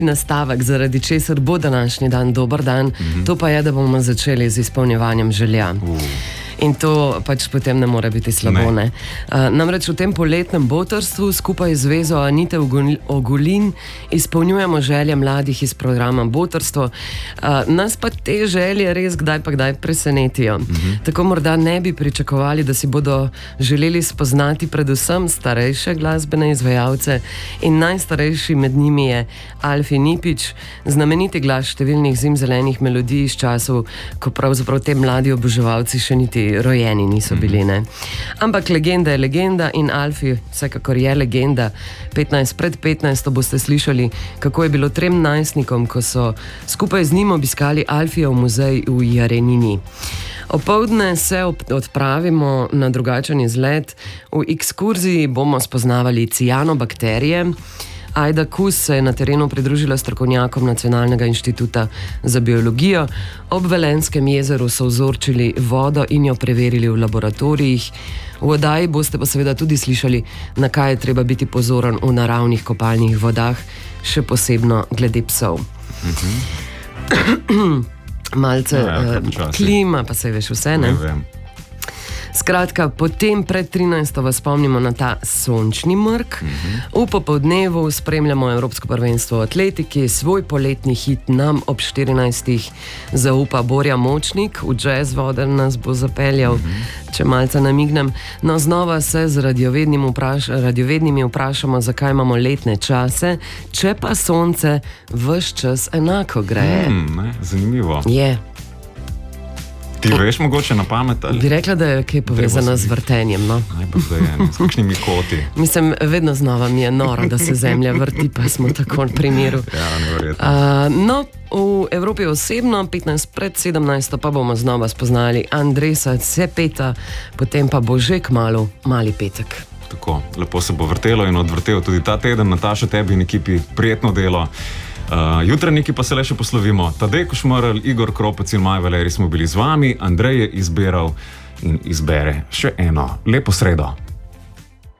nastavek, zaradi česar bo današnji dan dober dan, to pa je, da bomo začeli z izpolnjevanjem želja. In to pač potem ne more biti slabo. Ne. Namreč v tem poletnem botrstvu skupaj z Zvezo Anite Ogulin izpolnjujemo želje mladih iz programa Botrstvo. Nas pa te želje res kdaj pa kdaj presenetijo. Tako morda ne bi pričakovali, da si bodo želeli spoznati predvsem starejše glasbene izvajalce in najstarejši med njimi je Alfi Nipič, znameniti glas številnih zimzelenih melodij iz časov, ko pravzaprav te mladi oboževalci še niti rojeni niso bili, ne. Ampak legenda je legenda in Alfi vsekakor je legenda. 15 pred 15 boste slišali, kako je bilo 3 najstnikom, ko so skupaj z njim obiskali Alfijev muzej v Jarenini. Opoldne se odpravimo na drugačen izlet. V ekskurziji bomo spoznavali cianobakterije. Ajda Kus se je na terenu pridružila strokovnjakom Nacionalnega inštituta za biologijo. Ob Velenskem jezeru so vzorčili vodo in jo preverili v laboratorijih. V oddaji boste pa seveda tudi slišali, na kaj je treba biti pozoren v naravnih kopalnih vodah, še posebno glede psov. Malce klima, pa se veš vse, ne? Skratka, potem pred 13. vas spomnimo na ta sončni mrk. V popoldnevu spremljamo Evropsko prvenstvo v atletiki, svoj poletni hit nam ob 14. zaupa Borja Močnik, v jazz voder nas bo zapeljal, če malce namignem. No, znova se z radiovednimi vprašamo, zakaj imamo letne čase, če pa sonce ves čas enako gre. Zanimivo. Je. Ti veš mogoče na pamet? Ali? Bi rekla, da je kaj povezano z vrtenjem, no. Najbolj da je, s kakšnimi koti. Mislim, vedno znova mi je noro, da se zemlja vrti, pa smo tako v primeru. Ja, neverjetno. No, v Evropi osebno, 15 pred 17, pa bomo znova spoznali Andresa Cepeta, potem pa bo že kmalu mali petek. Tako, lepo se bo vrtelo in odvrtel tudi ta teden. Nataša, tebi in ekipi prijetno delo. Jutranjiki pa se le še poslovimo. Tadej Košmerl, Igor Kropec in Maja Valerij smo bili z vami. Andrej je izbiral in izbere še eno lepo sredo.